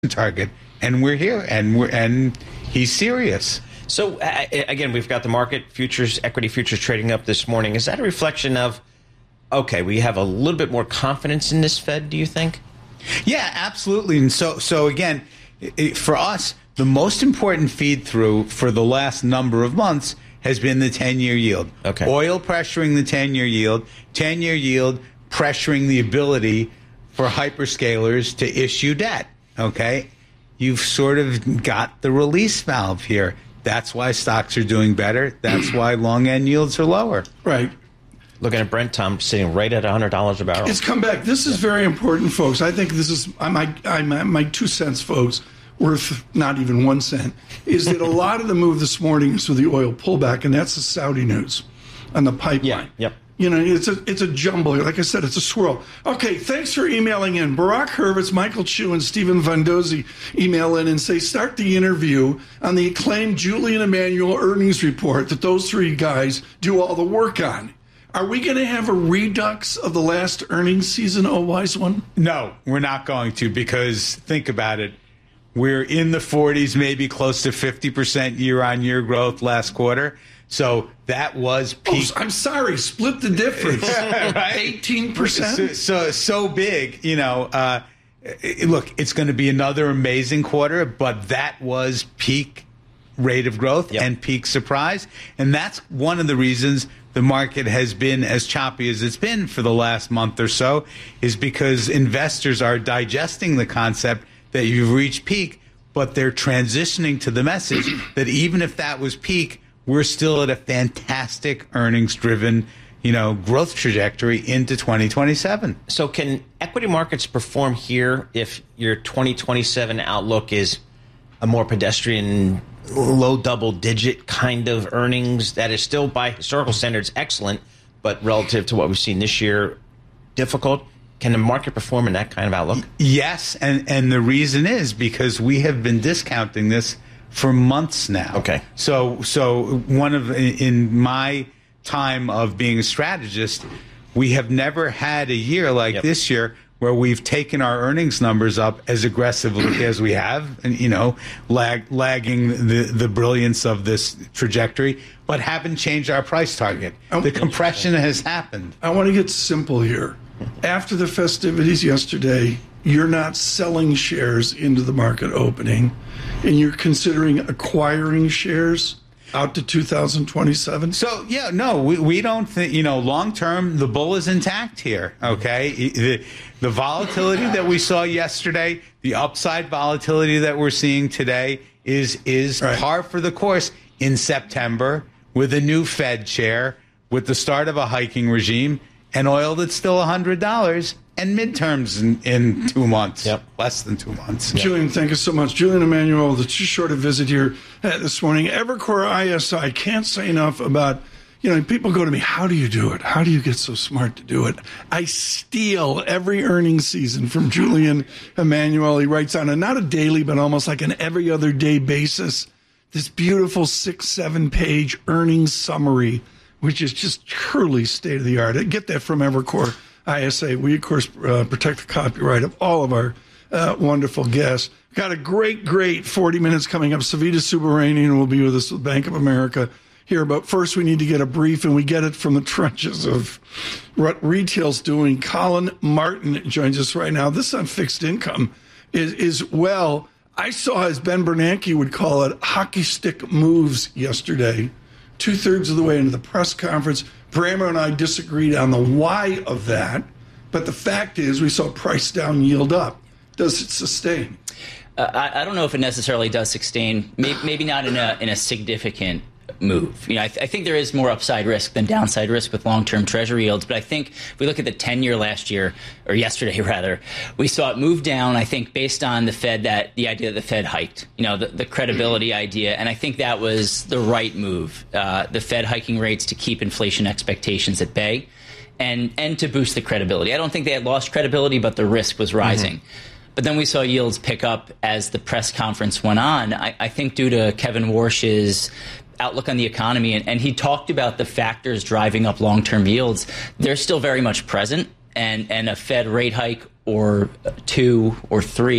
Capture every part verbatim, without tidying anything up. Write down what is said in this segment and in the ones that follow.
target, and we're here, and we're and he's serious. So uh, again, we've got the market futures, equity futures trading up this morning. Is that a reflection of, okay, we have a little bit more confidence in this Fed, do you think? Yeah, absolutely. And so, so again, it, for us, the most important feed through for the last number of months has been the ten-year yield. Okay. Oil pressuring the ten-year yield, ten-year yield pressuring the ability for hyperscalers to issue debt. Okay, you've sort of got the release valve here. That's why stocks are doing better. That's why long end yields are lower. Right. Looking at Brent, Tom, sitting right at one hundred dollars a barrel. It's come back. This is very important, folks. I think this is my, my, my two cents, folks, worth not even one cent, is that a lot of the move this morning is with the oil pullback, and that's the Saudi news on the pipeline. Yeah, yep. You know, it's a it's a jumble. Like I said, it's a swirl. Okay, thanks for emailing in. Barack Hurwitz, Michael Chu, and Stephen Vandozzi email in and say, start the interview on the acclaimed Julian Emanuel earnings report that those three guys do all the work on. Are we going to have a redux of the last earnings season, oh wise one? No, we're not going to, because think about it. We're in the forties, maybe close to fifty percent year-on-year growth last quarter. So that was peak. Oh, I'm sorry, split the difference. Right? eighteen percent? So, so, so big, you know. Uh, look, it's going to be another amazing quarter, but that was peak rate of growth yep. and peak surprise. And that's one of the reasons the market has been as choppy as it's been for the last month or so, is because investors are digesting the concept that you've reached peak, but they're transitioning to the message that even if that was peak, we're still at a fantastic earnings-driven, you know, growth trajectory into twenty twenty-seven. So can equity markets perform here if your twenty twenty-seven outlook is a more pedestrian, low double-digit kind of earnings that is still, by historical standards, excellent, but relative to what we've seen this year, difficult? Can the market perform in that kind of outlook? Yes, and, and the reason is because we have been discounting this for months now. Okay. So so one of in my time of being a strategist, we have never had a year like yep. this year where we've taken our earnings numbers up as aggressively as we have, and you know, lag, lagging the the brilliance of this trajectory, but haven't changed our price target. The compression has happened. I want to get simple here. After the festivities yesterday, you're not selling shares into the market opening, and you're considering acquiring shares out to two thousand twenty-seven? So, yeah, no, we, we don't think, you know, long term, the bull is intact here, okay? The, the volatility that we saw yesterday, the upside volatility that we're seeing today is, is right. par for the course in September with a new Fed chair, with the start of a hiking regime, and oil that's still one hundred dollars, and midterms in, in two months, yep. less than two months. Yep. Julian, thank you so much. Julian Emanuel, the too short a visit here uh, this morning. Evercore I S I, can't say enough about, you know, people go to me, how do you do it? How do you get so smart to do it? I steal every earnings season from Julian Emanuel. He writes on a, not a daily, but almost like an every other day basis, this beautiful six, seven page earnings summary, which is just truly state of the art. I get that from Evercore I S A. We, of course, uh, protect the copyright of all of our uh, wonderful guests. Got a great, great forty minutes coming up. Savita Subbaranian will be with us with Bank of America here. But first, we need to get a brief, and we get it from the trenches of what retail's doing. Colin Martin joins us right now. This on fixed income is, is well, I saw, as Ben Bernanke would call it, hockey stick moves yesterday. Two-thirds of the way into the press conference, Brammer and I disagreed on the why of that, but the fact is we saw price down, yield up. Does it sustain? Uh, I, I don't know if it necessarily does sustain. Maybe, maybe not in a in a significant move. You know, I, th- I think there is more upside risk than downside risk with long-term Treasury yields. But I think if we look at the ten-year last year, or yesterday rather, we saw it move down. I think based on the Fed, that the idea that the Fed hiked, you know, the, the credibility idea, and I think that was the right move. Uh, the Fed hiking rates to keep inflation expectations at bay, and and to boost the credibility. I don't think they had lost credibility, but the risk was rising. Mm-hmm. But then we saw yields pick up as the press conference went on. I, I think due to Kevin Warsh's outlook on the economy, and, and he talked about the factors driving up long-term yields. They're still very much present, and, and a Fed rate hike or two or three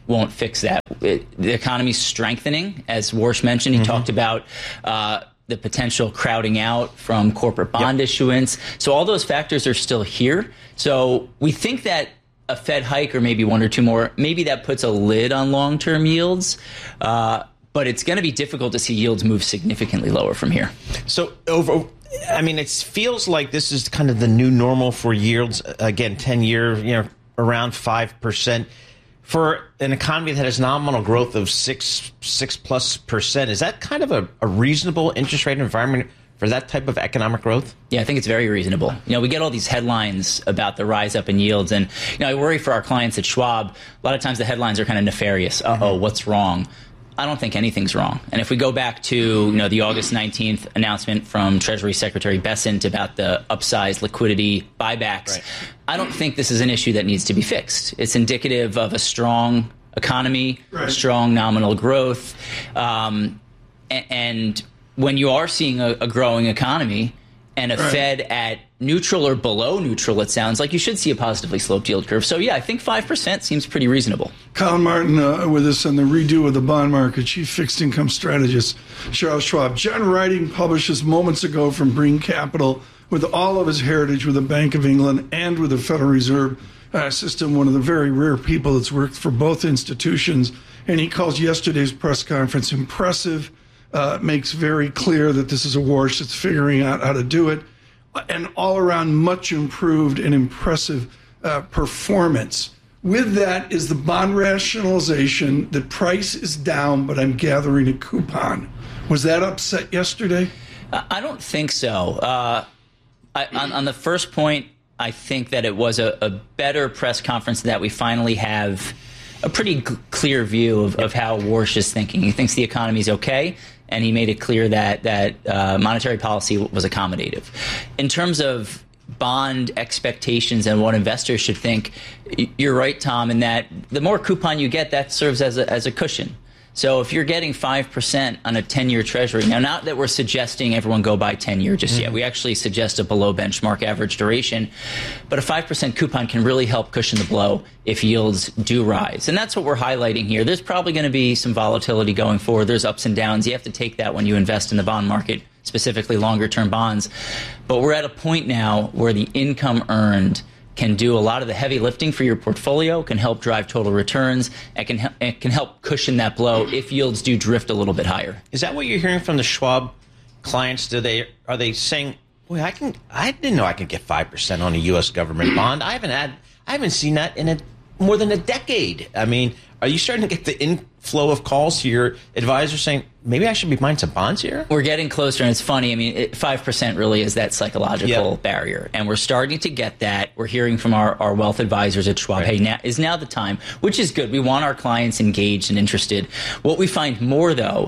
won't fix that. It, the economy's strengthening, as Warsh mentioned. He mm-hmm. talked about uh, the potential crowding out from corporate bond yep. issuance. So all those factors are still here. So we think that a Fed hike or maybe one or two more, maybe that puts a lid on long-term yields. Uh, but it's going to be difficult to see yields move significantly lower from here. So over, I mean, it feels like this is kind of the new normal for yields. Again, ten-year, you know, around five percent. For an economy that has nominal growth of six, six plus percent, is that kind of a, a reasonable interest rate environment for that type of economic growth? Yeah, I think it's very reasonable. You know, we get all these headlines about the rise up in yields, and you know, I worry for our clients at Schwab. A lot of times the headlines are kind of nefarious. Uh oh, mm-hmm. what's wrong? I don't think anything's wrong. And if we go back to you know the August nineteenth announcement from Treasury Secretary Bessent about the upsized liquidity buybacks, right. I don't think this is an issue that needs to be fixed. It's indicative of a strong economy, right. strong nominal growth, um, and, and when you are seeing a, a growing economy and a right. Fed at neutral or below neutral, it sounds like you should see a positively sloped yield curve. So, yeah, I think five percent seems pretty reasonable. Colin Martin uh, with us on the redo of the bond market, chief fixed income strategist, Charles Schwab. John Riding publishes moments ago from Brean Capital with all of his heritage with the Bank of England and with the Federal Reserve uh, System, one of the very rare people that's worked for both institutions. And he calls yesterday's press conference impressive, uh, makes very clear that this is a Warsh that's figuring out how to do it, and all around much improved and impressive uh, performance. With that is the bond rationalization. The price is down, but I'm gathering a coupon. Was that upset yesterday? I don't think so. Uh, I, on, on the first point, I think that it was a, a better press conference that we finally have a pretty g- clear view of, of how Warsh is thinking. He thinks the economy is okay, and he made it clear that that uh, monetary policy was accommodative. In terms of bond expectations and what investors should think, you're right, Tom, in that the more coupon you get, that serves as a, as a cushion. So if you're getting five percent on a ten-year treasury, now not that we're suggesting everyone go buy ten-year just mm-hmm. yet. We actually suggest a below benchmark average duration. But a five percent coupon can really help cushion the blow if yields do rise. And that's what we're highlighting here. There's probably going to be some volatility going forward. There's ups and downs. You have to take that when you invest in the bond market, specifically longer-term bonds. But we're at a point now where the income earned can do a lot of the heavy lifting for your portfolio, can help drive total returns, and can it can help cushion that blow if yields do drift a little bit higher. Is that what you're hearing from the Schwab clients? Do they are they saying, "Boy, I can I didn't know I could get five percent on a U S government bond. I haven't had I haven't seen that in a more than a decade." I mean, are you starting to get the inflow of calls to your advisor saying, maybe I should be buying some bonds here? We're getting closer, and it's funny. I mean, it, five percent really is that psychological yep. barrier, and we're starting to get that. We're hearing from our, our wealth advisors at Schwab, right. hey, now is now the time, which is good. We want our clients engaged and interested. What we find more, though,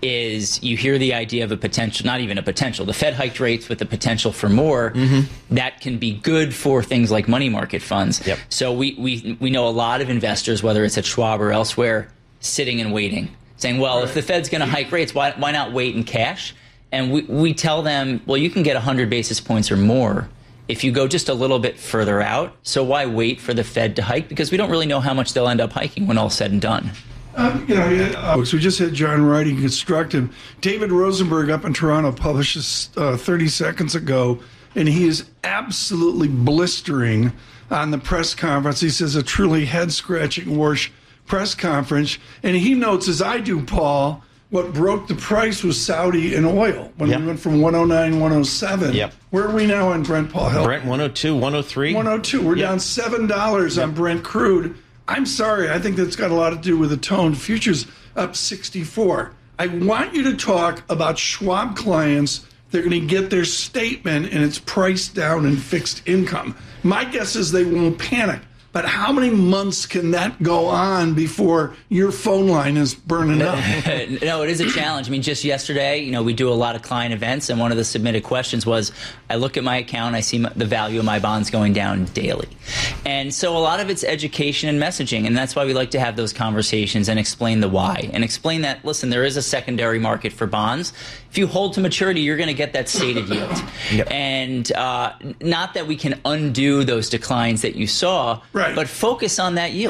is you hear the idea of a potential, not even a potential, the Fed hiked rates with the potential for more. Mm-hmm. That can be good for things like money market funds. Yep. So we, we, we know a lot of investors, whether it's at Schwab or elsewhere, sitting and waiting, saying, well, right. if the Fed's going to hike rates, why, why not wait in cash? And we, we tell them, well, you can get one hundred basis points or more if you go just a little bit further out. So why wait for the Fed to hike? Because we don't really know how much they'll end up hiking when all's said and done. Um, you know, uh, we just had John Riding Constructive. David Rosenberg up in Toronto published this uh, thirty seconds ago, and he is absolutely blistering on the press conference. He says a truly head-scratching Warsh press conference, and he notes, as I do, Paul, what broke the price was Saudi and oil when yep. we went from one oh nine, one oh seven. Yep. Where are we now on Brent, Paul Hill? Brent one oh two, one oh three. one oh two. We're yep. down seven dollars yep. on Brent crude. I'm sorry. I think that's got a lot to do with the tone. Futures up sixty-four. I want you to talk about Schwab clients. They're going to get their statement, and it's priced down in fixed income. My guess is they won't panic. But how many months can that go on before your phone line is burning up? No, it is a challenge. I mean, just yesterday, you know, we do a lot of client events, and one of the submitted questions was, I look at my account, I see my, the value of my bonds going down daily. And so a lot of it's education and messaging, and that's why we like to have those conversations and explain the why. And explain that, listen, there is a secondary market for bonds. If you hold to maturity, you're going to get that stated yield. Yep. And uh, not that we can undo those declines that you saw, right. but focus on that yield. Okay.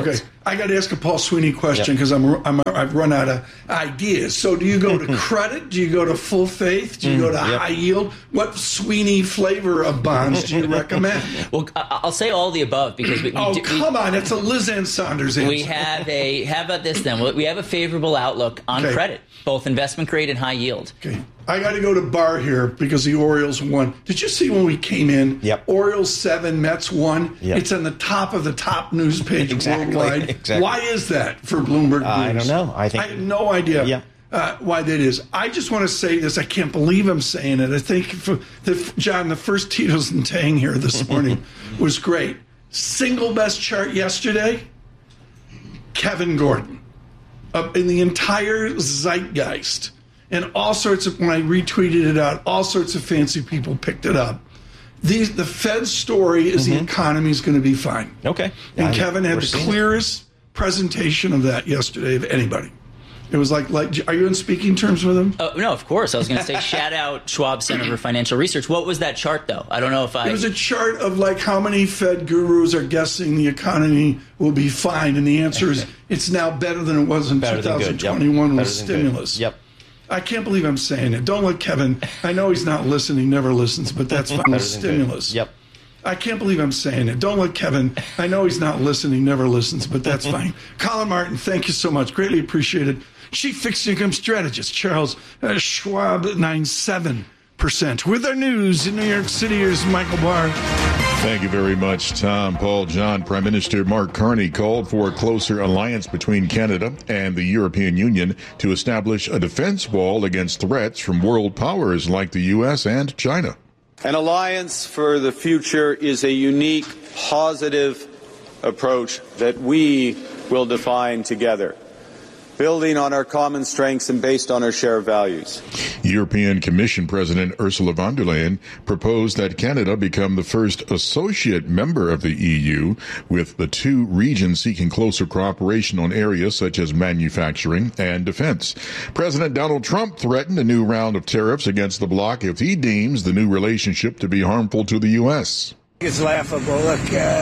I got to ask a Paul Sweeney question because yep. I'm, I'm I've run out of ideas. So do you go to credit? Do you go to full faith? Do you mm, go to yep. high yield? What Sweeney flavor of bonds do you recommend? Well, I'll say all the above because we, we oh do, come we, on, it's a Liz Ann Saunders answer. We have a how about this then? We have a favorable outlook on okay. credit, both investment grade and high yield. Okay. I got to go to Bar here because the Orioles won. Did you see when we came in? Yep. Orioles seven, Mets one. Yep. It's on the top of the top news page exactly. worldwide. Exactly. Why is that for Bloomberg uh, News? I don't know. I think I have no idea yeah. uh, why that is. I just want to say this. I can't believe I'm saying it. I think, for the, John, the first Tito's and Tang here this morning was great. Single best chart yesterday, Kevin Gordon. Up in the entire zeitgeist. And all sorts of, when I retweeted it out, all sorts of fancy people picked it up. These, the Fed's story is mm-hmm. the economy is going to be fine. Okay. And I, Kevin had the clearest it. presentation of that yesterday of anybody. It was like, like, are you in speaking terms with him? Uh, no, of course. I was going to say, shout out Schwab Center for Financial Research. What was that chart, though? I don't know if I... It was a chart of, like, how many Fed gurus are guessing the economy will be fine. And the answer is, it's now better than it was in better twenty twenty-one with stimulus. Yep. I can't believe I'm saying it. Don't let Kevin... I know he's not listening, never listens, but that's fine with stimulus. Good. Yep. I can't believe I'm saying it. Don't let Kevin... I know he's not listening, never listens, but that's fine. Colin Martin, thank you so much. Greatly appreciated. Chief Fixed Income Strategist Charles uh, Schwab, ninety-seven percent. With our news in New York City, here's Michael Barr. Thank you very much, Tom, Paul, John. Prime Minister Mark Carney called for a closer alliance between Canada and the European Union to establish a defense wall against threats from world powers like the U S and China. An alliance for the future is a unique, positive approach that we will define together, building on our common strengths and based on our shared values. European Commission President Ursula von der Leyen proposed that Canada become the first associate member of the E U, with the two regions seeking closer cooperation on areas such as manufacturing and defense. President Donald Trump threatened a new round of tariffs against the bloc if he deems the new relationship to be harmful to the U S. It's laughable. Look,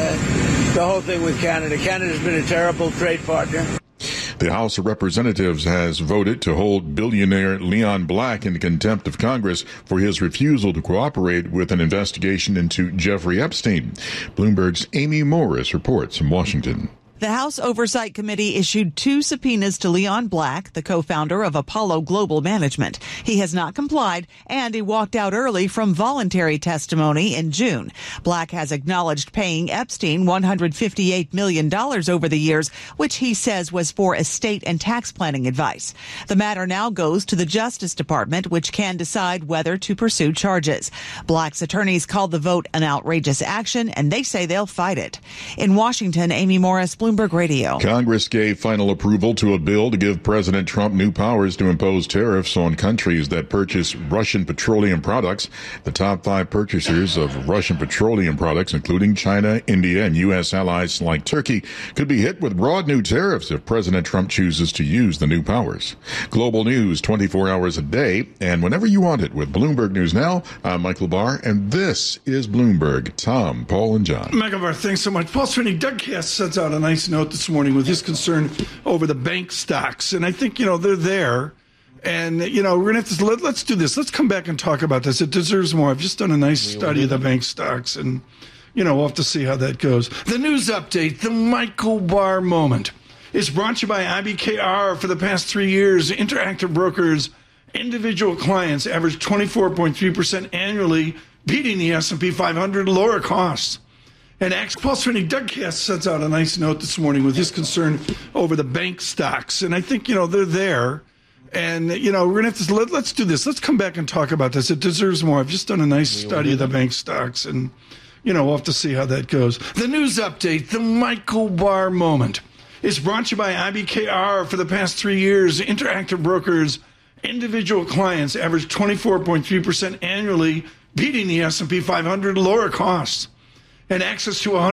uh, the whole thing with Canada. Canada's been a terrible trade partner. The House of Representatives has voted to hold billionaire Leon Black in contempt of Congress for his refusal to cooperate with an investigation into Jeffrey Epstein. Bloomberg's Amy Morris reports from Washington. The House Oversight Committee issued two subpoenas to Leon Black, the co-founder of Apollo Global Management. He has not complied, and he walked out early from voluntary testimony in June. Black has acknowledged paying Epstein one hundred fifty-eight million dollars over the years, which he says was for estate and tax planning advice. The matter now goes to the Justice Department, which can decide whether to pursue charges. Black's attorneys called the vote an outrageous action, and they say they'll fight it. In Washington, Amy Morris, Bloomberg Radio. Congress gave final approval to a bill to give President Trump new powers to impose tariffs on countries that purchase Russian petroleum products. The top five purchasers of Russian petroleum products, including China, India, and U S allies like Turkey, could be hit with broad new tariffs if President Trump chooses to use the new powers. Global news twenty-four hours a day and whenever you want it with Bloomberg News Now. I'm Michael Barr, and this is Bloomberg. Tom, Paul, and John. Michael Barr, thanks so much. Paul Sweeney, Doug Cass sends out a nice note this morning with his concern over the bank stocks. And I think, you know, they're there. And, you know, we're going to have to, let, let's do this. Let's come back and talk about this. It deserves more. I've just done a nice study of the bank stocks. And, you know, we'll have to see how that goes. The news update, the Michael Barr moment, is brought to you by I B K R. For the past three years, Interactive Brokers individual clients averaged twenty-four point three percent annually, beating the S and P five hundred, lower costs. And Paul Sweeney, Doug Cass sends out a nice note this morning with his concern over the bank stocks. And I think, you know, they're there. And, you know, we're going to have to, let, let's do this. Let's come back and talk about this. It deserves more. I've just done a nice study of the bank stocks. And, you know, we'll have to see how that goes. The news update, the Michael Barr moment, is brought to you by I B K R. For the past three years, Interactive Brokers individual clients averaged twenty-four point three percent annually, beating the S and P five hundred, lower costs. And access to one